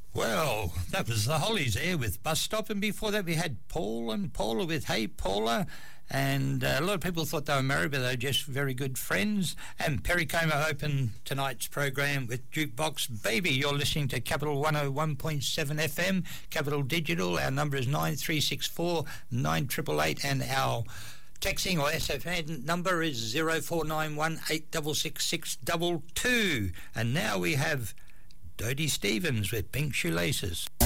Well, that was the Hollies there with Bus Stop, and before that we had Paul and Paula with Hey Paula, and a lot of people thought they were married, but they were just very good friends. And Perry Como opened tonight's program with Jukebox Baby. You're listening to Capital 101.7 FM, Capital Digital. Our number is 9364 9888, and our texting or SFN number is 0491 866 622. And now we have Dodie Stevens with Pink Shoelaces.